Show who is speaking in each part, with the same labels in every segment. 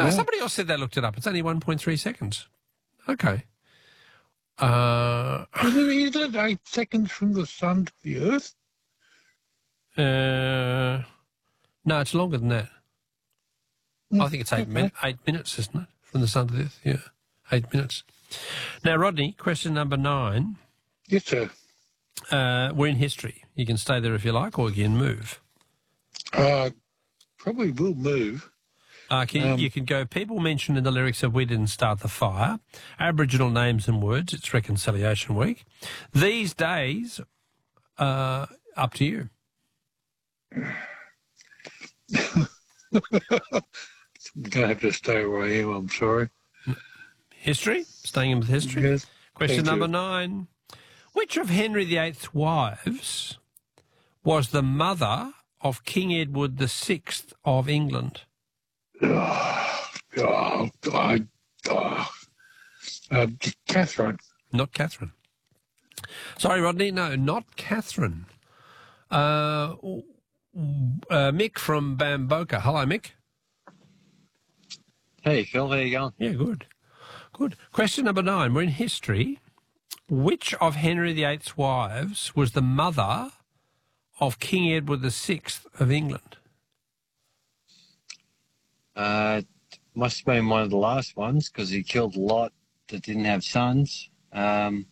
Speaker 1: No, somebody else said they looked it up. It's only 1.3 seconds. Okay.
Speaker 2: Isn't it 8 seconds from the sun to the Earth?
Speaker 1: No, it's longer than that. I think it's 8 minutes, isn't it, from the sun to the Earth? Yeah, 8 minutes. Now, Rodney, question number 9.
Speaker 2: Yes, sir.
Speaker 1: We're in history. You can stay there if you like, or you can move.
Speaker 2: Probably will move.
Speaker 1: You can go, people mentioned in the lyrics of We Didn't Start the Fire, Aboriginal names and words, it's Reconciliation Week. These days, up to you.
Speaker 2: I'm going to have to stay where I am, I'm sorry.
Speaker 1: History? Staying in with history?
Speaker 2: Yes.
Speaker 1: Question number 9. Which of Henry VIII's wives was the mother of King Edward VI of England?
Speaker 2: Catherine.
Speaker 1: Not Catherine. Sorry, Rodney. No, not Catherine. Mick from Bamboka. Hello, Mick.
Speaker 3: Hey, Phil. How you going?
Speaker 1: Yeah, good. Good. Question number 9. We're in history. Which of Henry VIII's wives was the mother of King Edward VI of England?
Speaker 3: Must have been one of the last ones because he killed a lot that didn't have sons. No.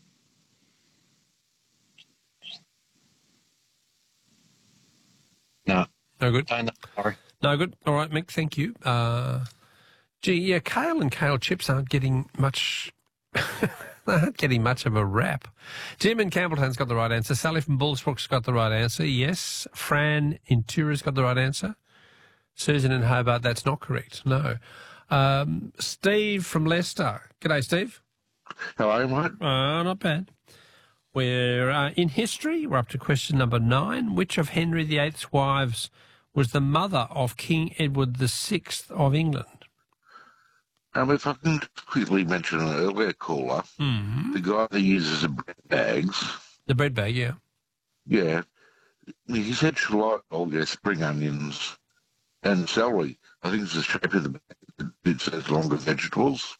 Speaker 1: No good.
Speaker 3: Sorry.
Speaker 1: No good. All right, Mick, thank you. Kale and kale chips aren't getting much... They aren't getting much of a rap. Jim in Campbelltown's got the right answer. Sally from Bullsbrook's got the right answer. Yes. Fran in Tura's got the right answer. Susan in Hobart, that's not correct. No. Steve from Leicester. G'day, Steve.
Speaker 4: Hello, mate.
Speaker 1: Not bad. We're in history. We're up to question number 9. Which of Henry VIII's wives was the mother of King Edward VI of England?
Speaker 4: If I can quickly mention an earlier caller, the guy that uses the bread bags.
Speaker 1: The bread bag, yeah.
Speaker 4: Yeah. He said spring onions and celery. I think it's the shape of the bag. It says longer vegetables.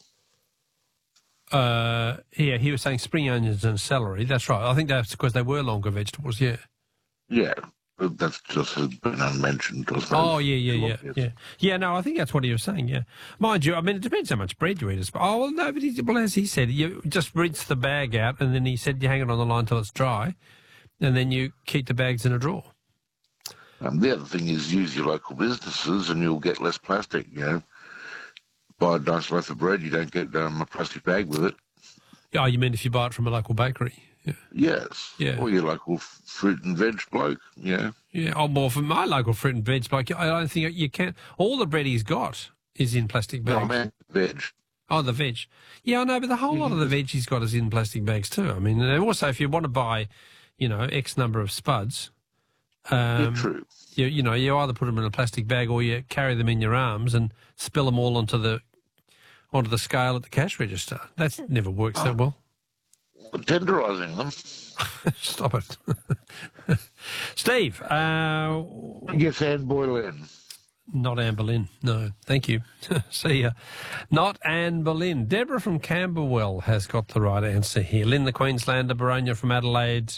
Speaker 1: He was saying spring onions and celery. That's right. I think that's because they were longer vegetables, yeah.
Speaker 4: Yeah. That's just been unmentioned.
Speaker 1: Oh, yeah. Yeah, no, I think that's what he was saying, yeah. Mind you, I mean, it depends how much bread you eat. Oh, well, no, but as he said, you just rinse the bag out, and then he said you hang it on the line till it's dry, and then you keep the bags in a drawer.
Speaker 4: The other thing is use your local businesses and you'll get less plastic, Buy a nice loaf of bread, you don't get a plastic bag with it.
Speaker 1: Oh, you mean if you buy it from a local bakery? Yeah.
Speaker 4: Yes.
Speaker 1: Yeah. Or
Speaker 4: your local fruit and veg bloke, Yeah.
Speaker 1: Oh, well, for my local fruit and veg bloke, I don't think you can. All the bread he's got is in plastic bags.
Speaker 4: No, man, veg.
Speaker 1: Oh, the veg. Yeah, I know, but the whole lot of the veg he's got is in plastic bags too. I mean, also, if you want to buy, X number of spuds,
Speaker 4: true.
Speaker 1: You either put them in a plastic bag or you carry them in your arms and spill them all onto the scale at the cash register. That never works that well.
Speaker 4: Tenderising them.
Speaker 1: Stop it. Steve.
Speaker 4: Yes, Anne Boleyn.
Speaker 1: Not Anne Boleyn. No, thank you. See ya. Not Anne Boleyn. Deborah from Camberwell has got the right answer here. Lynn the Queenslander, Baronia from Adelaide.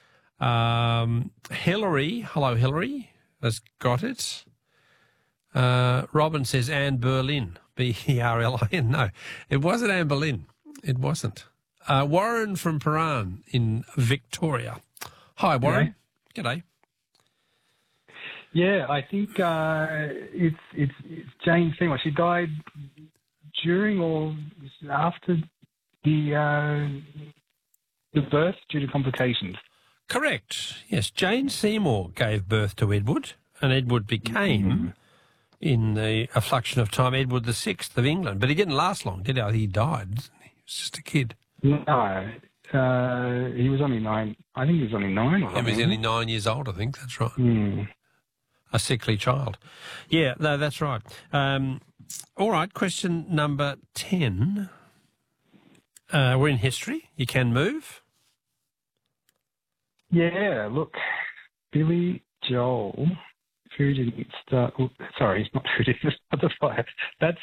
Speaker 1: Hillary, hello Hillary, has got it. Robin says Anne Berlin, B-E-R-L-I-N. No, it wasn't Anne Boleyn. It wasn't. Warren from Paran in Victoria. Hi, Warren. G'day.
Speaker 5: Yeah, I think it's Jane Seymour. She died during or after the birth due to complications.
Speaker 1: Correct. Yes, Jane Seymour gave birth to Edward, and Edward became, in the affluction of time, Edward VI of England. But he didn't last long, did he? He died, didn't he? He was just a kid.
Speaker 5: No, he was only 9. I think he was only 9.
Speaker 1: He was only 9 years old, I think. That's right. A sickly child. Yeah, no, that's right. All right, question number 10. We're in history. You can move.
Speaker 5: Yeah, look, Billy Joel, who didn't start... sorry, it's not who didn't start the fire. That's